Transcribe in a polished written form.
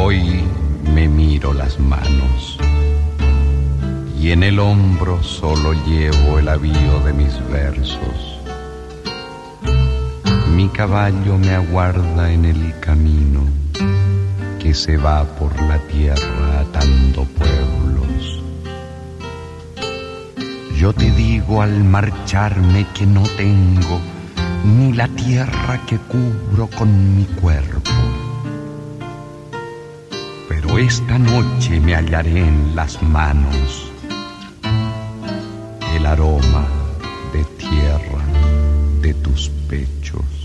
Hoy me miro las manos y en el hombro solo llevo el avío de mis versos. Mi caballo me aguarda en el camino que se va por la tierra atando pueblos. Yo te digo al marcharme que no tengo ni la tierra que cubro con mi cuerpo, pero esta noche me hallaré en las manos el aroma de tierra de tus pechos.